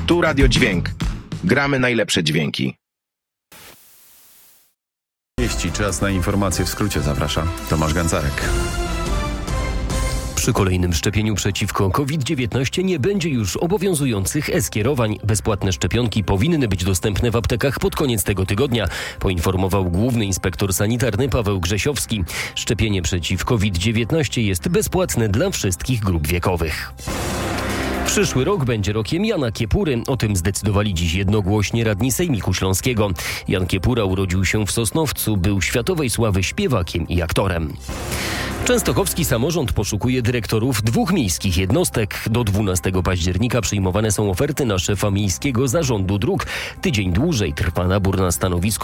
Tu Radio Dźwięk. Gramy najlepsze dźwięki. Czas na informacje w skrócie zaprasza Tomasz Gancarek. Przy kolejnym szczepieniu przeciwko COVID-19 nie będzie już obowiązujących e-skierowań. Bezpłatne szczepionki powinny być dostępne w aptekach pod koniec tego tygodnia, poinformował główny inspektor sanitarny Paweł Grzesiowski. Szczepienie przeciw COVID-19 jest bezpłatne dla wszystkich grup wiekowych. Przyszły rok będzie rokiem Jana Kiepury. O tym zdecydowali dziś jednogłośnie radni Sejmiku Śląskiego. Jan Kiepura urodził się w Sosnowcu, był światowej sławy śpiewakiem i aktorem. Częstochowski samorząd poszukuje dyrektorów 2 miejskich jednostek. Do 12 października przyjmowane są oferty na szefa miejskiego zarządu dróg. Tydzień dłużej trwa nabór na stanowisko